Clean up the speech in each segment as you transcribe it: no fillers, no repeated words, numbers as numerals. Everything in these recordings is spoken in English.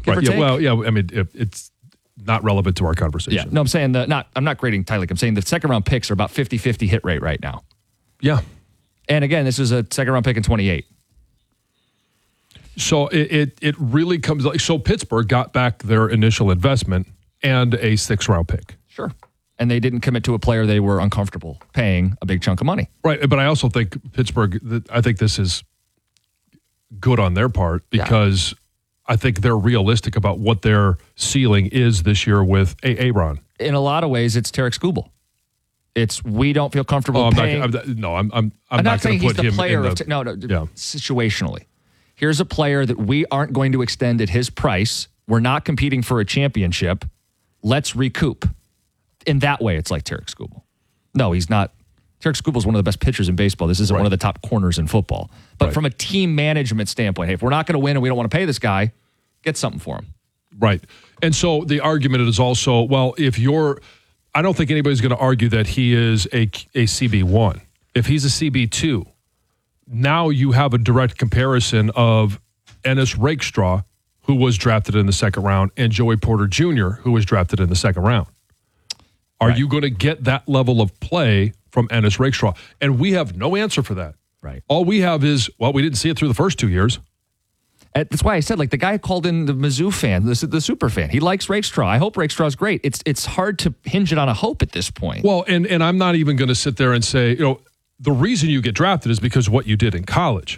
Give or take? Yeah, well, yeah. I mean, it's not relevant to our conversation. Yeah. No, I'm saying I'm not grading Tyreek. I'm saying the second round picks are about 50-50 hit rate right now. Yeah. And again, this is a second round pick in 28. So it really comes like, so Pittsburgh got back their initial investment and a 6th round pick. Sure. And they didn't commit to a player they were uncomfortable paying a big chunk of money. Right. But I also think Pittsburgh, I think this is good on their part because I think they're realistic about what their ceiling is this year with Aaron. In a lot of ways, it's Tarek Skubal. It's we don't feel comfortable paying. I'm not saying going he's to put the him player. in Situationally. Here's a player that we aren't going to extend at his price. We're not competing for a championship. Let's recoup. In that way, it's like Tarek Skubal. No, he's not. Tarek Skubal is one of the best pitchers in baseball. This isn't one of the top corners in football. But from a team management standpoint, hey, if we're not going to win and we don't want to pay this guy, get something for him. Right. And so the argument is also, well, I don't think anybody's going to argue that he is a CB1. If he's a CB2, now you have a direct comparison of Ennis Rakestraw, who was drafted in the second round, and Joey Porter Jr., who was drafted in the second round. Are you going to get that level of play from Ennis Rakestraw? And we have no answer for that. Right. All we have is, well, we didn't see it through the first 2 years. That's why I said, like, the guy called in the Mizzou fan, the super fan. He likes Rakestraw. I hope Rakestraw's great. It's hard to hinge it on a hope at this point. Well, and I'm not even going to sit there and say, the reason you get drafted is because of what you did in college.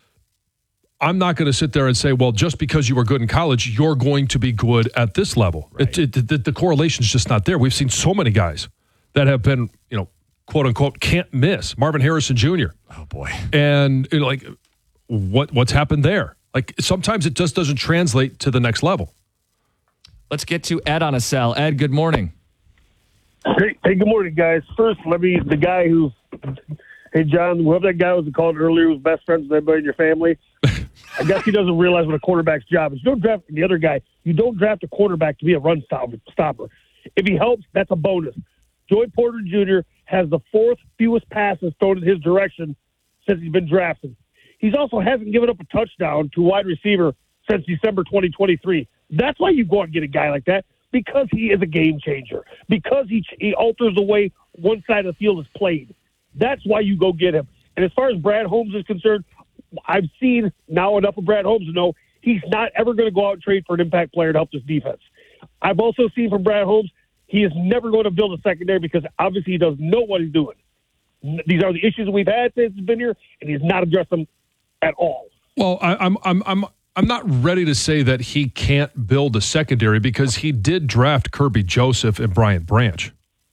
I'm not going to sit there and say, well, just because you were good in college, you're going to be good at this level. Right. The correlation's just not there. We've seen so many guys that have been, quote unquote, can't miss. Marvin Harrison Jr. Oh boy. And what's happened there? Like sometimes it just doesn't translate to the next level. Let's get to Ed on a cell. Ed, good morning. Hey, good morning, guys. First, the guy who, hey, John, whoever that guy was that called earlier who's best friends with everybody in your family, I guess he doesn't realize what a quarterback's job is. You don't draft the other guy. You don't draft a quarterback to be a run stopper. If he helps, that's a bonus. Joey Porter Jr. has the 4th fewest passes thrown in his direction since he's been drafted. He's also hasn't given up a touchdown to a wide receiver since December 2023. That's why you go out and get a guy like that, because he is a game changer, because he alters the way one side of the field is played. That's why you go get him. And as far as Brad Holmes is concerned, I've seen now enough of Brad Holmes to know he's not ever going to go out and trade for an impact player to help this defense. I've also seen from Brad Holmes, he is never going to build a secondary because obviously he doesn't know what he's doing. These are the issues that we've had since he's been here, and he's not addressed them at all. Well, I'm not ready to say that he can't build a secondary because he did draft Kirby Joseph and Bryant Branch.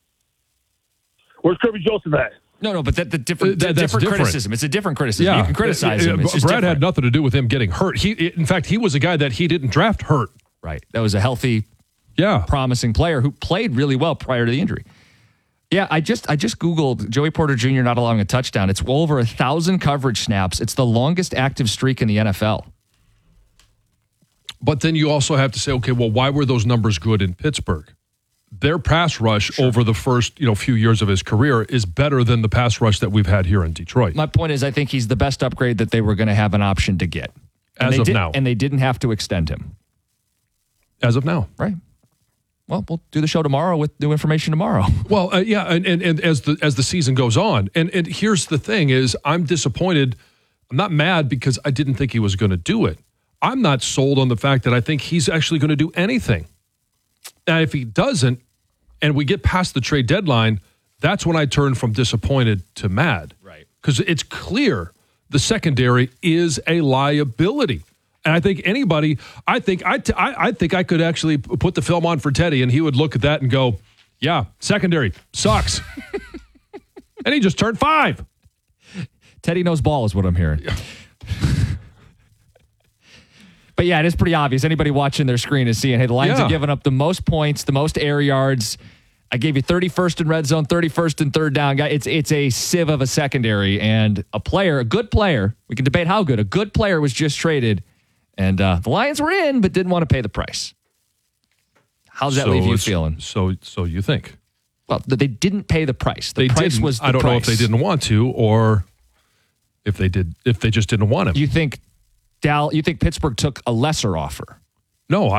Where's Kirby Joseph at? No, but that's different criticism. It's a different criticism. Yeah. You can criticize him. It's just Brad different. had nothing to do with him getting hurt. In fact, he was a guy that he didn't draft hurt. Right. That was a healthy, promising player who played really well prior to the injury. Yeah, I just Googled Joey Porter Jr. not allowing a touchdown. It's well over 1,000 coverage snaps. It's the longest active streak in the NFL. But then you also have to say, okay, well, why were those numbers good in Pittsburgh? Their pass rush over the first few years of his career is better than the pass rush that we've had here in Detroit. My point is, I think he's the best upgrade that they were going to have an option to get. As of now. And they didn't have to extend him. As of now. Right. Well, we'll do the show tomorrow with new information tomorrow. Well, and as the season goes on, and here's the thing is, I'm disappointed. I'm not mad because I didn't think he was going to do it. I'm not sold on the fact that I think he's actually going to do anything. Now, if he doesn't, and we get past the trade deadline, that's when I turn from disappointed to mad. Right. Because it's clear the secondary is a liability. And I think anybody, I think I could actually put the film on for Teddy, and he would look at that and go, yeah, secondary sucks. And he just turned 5. Teddy knows ball is what I'm hearing. Yeah. But yeah, it is pretty obvious. Anybody watching their screen is seeing, hey, the Lions have given up the most points, the most air yards. I gave you 31st in red zone, 31st in third down. It's a sieve of a secondary. And a good player, we can debate how good, a good player was just traded. And the Lions were in, but didn't want to pay the price. How's that leave you feeling? So you think? Well, they didn't pay the price. The price was the price. I don't know if they didn't want to or if they just didn't want him. You think Pittsburgh took a lesser offer? No,